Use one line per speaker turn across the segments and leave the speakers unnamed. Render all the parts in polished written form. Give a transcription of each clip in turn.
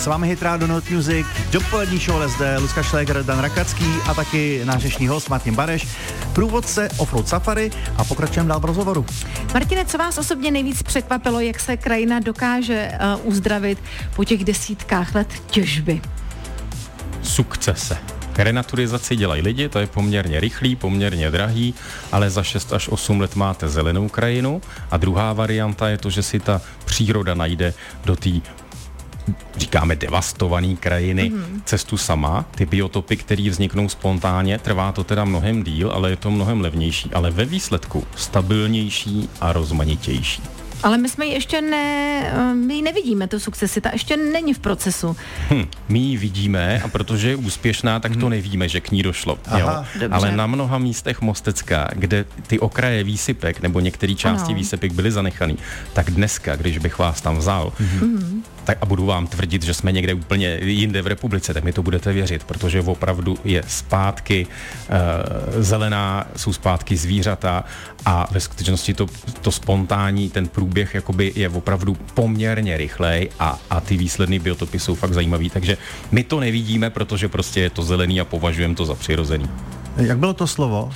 S vámi Hit Radio Not Music, dopolední show LSD, Lucka Šléger, Dan Rakacký a taky náš dnešní host Martin Bareš, průvodce Offroad Safari a pokračujeme dál v rozhovoru.
Martine, co vás osobně nejvíc překvapilo, jak se krajina dokáže uzdravit po těch desítkách let těžby?
Sukcese. Renaturizaci dělají lidi, to je poměrně rychlý, poměrně drahý, ale za 6 až 8 let máte zelenou krajinu. A druhá varianta je to, že si ta příroda najde do té, říkáme, devastované krajiny cestu sama. Ty biotopy, které vzniknou spontánně, trvá to teda mnohem díl, ale je to mnohem levnější, ale ve výsledku stabilnější a rozmanitější.
Ale my jsme ji ještě my ji nevidíme, tu sukcesi, ta ještě není v procesu.
My ji vidíme a protože je úspěšná, tak to nevíme, že k ní došlo. Jo? Ale na mnoha místech Mostecka, kde ty okraje výsypek nebo některé části výsypek byly zanechaný, tak dneska, když bych vás tam vzal, tak a budu vám tvrdit, že jsme někde úplně jinde v republice, tak mi to budete věřit, protože opravdu je zpátky zelená, jsou zpátky zvířata a ve skutečnosti to spontánní, ten průběh jakoby je opravdu poměrně rychlej a ty výsledné biotopy jsou fakt zajímavý, takže my to nevidíme, protože prostě je to zelený a považujeme to za přirozený.
Jak bylo to slovo?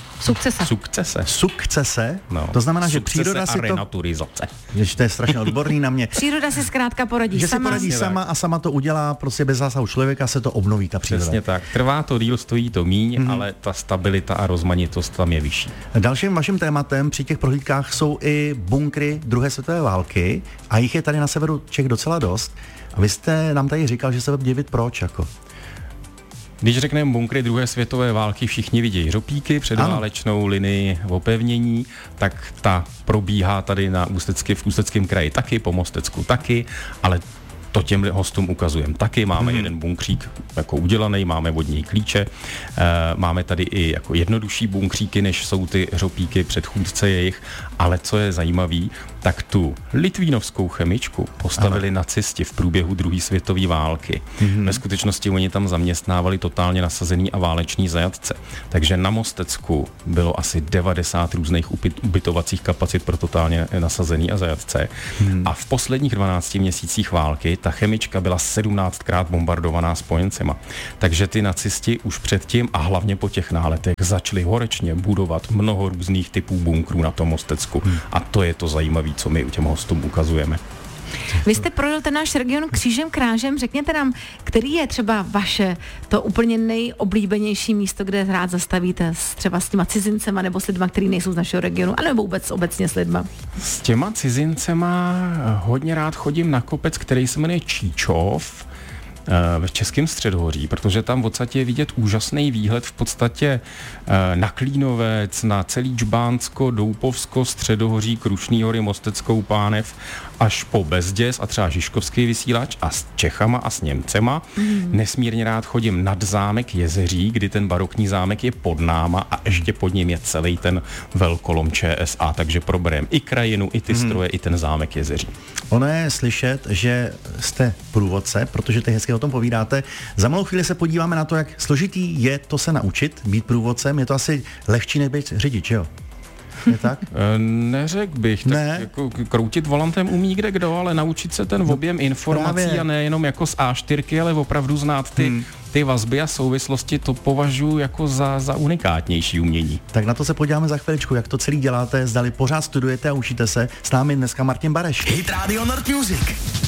Sukcese.
No. To znamená, že příroda si to...
renaturizace.
Ježiš, to je strašně odborný na mě.
Příroda si zkrátka poradí
že
sama.
Že si poradí sama a sama to udělá, prostě bez zásahu člověka se to obnoví, ta příroda.
Přesně tak. Trvá to díl, stojí to míň, ale ta stabilita a rozmanitost tam je vyšší.
Dalším vaším tématem při těch prohlídkách jsou i bunkry druhé světové války a jich je tady na severu Čech docela dost. A vy jste nám tady říkal, že se budete divit proč, jako.
Když řekneme bunkry druhé světové války, všichni vidějí hřopíky, předválečnou linii opevnění, tak ta probíhá tady v Ústeckém kraji taky, po Mostecku taky, ale to těm hostům ukazujeme taky. Máme jeden bunkřík jako udělaný, máme od něj klíče, máme tady i jako jednodušší bunkříky, než jsou ty hřopíky předchůdce jejich, ale co je zajímavý, tak tu litvínovskou chemičku postavili nacisti v průběhu druhé světové války. Ve skutečnosti oni tam zaměstnávali totálně nasazený a váleční zajatce. Takže na Mostecku bylo asi 90 různých ubytovacích kapacit pro totálně nasazený a zajatce. A v posledních 12 měsících války ta chemička byla 17krát bombardovaná spojencema. Takže ty nacisti už předtím a hlavně po těch náletech začali horečně budovat mnoho různých typů bunkrů na tom Mostecku. A to je to zajímavé, co my těm hostům ukazujeme.
Vy jste projel ten náš region křížem krážem, řekněte nám, který je třeba vaše to úplně nejoblíbenější místo, kde rád zastavíte třeba s těma cizincema nebo s lidma, který nejsou z našeho regionu, anebo vůbec obecně s lidma?
S těma cizincema hodně rád chodím na kopec, který se jmenuje Číčov, v Českém Středohoří, protože tam v podstatě je vidět úžasný výhled v podstatě na Klínovec, na celý Džbánsko, Doupovsko, Středohoří, Krušný hory, Mosteckou pánev, až po Bezděz a třeba Žižkovský Vysílač a s Čechama a s Němcema. Nesmírně rád chodím nad zámek Jezeří, kdy ten barokní zámek je pod náma a ještě pod ním je celý ten velkolom ČSA, takže probereme i krajinu, i ty stroje, i ten zámek Jezeří.
Ono je slyšet, že jste průvodce, protože teď hezky o tom povídáte. Za malou chvíli se podíváme na to, jak složitý je to se naučit být průvodcem. Je to asi lehčí než být řidič, jo? Je tak?
Neřekl bych. Tak jako kroutit volantem umí kdekdo, ale naučit se ten objem informací a nejenom jako z A4, ale opravdu znát ty vazby a souvislosti, to považuji jako za unikátnější umění.
Tak na to se podíváme za chviličku, jak to celý děláte, zdali pořád studujete a učíte se. S námi dneska Martin Bareš.
Hit Radio Not Music.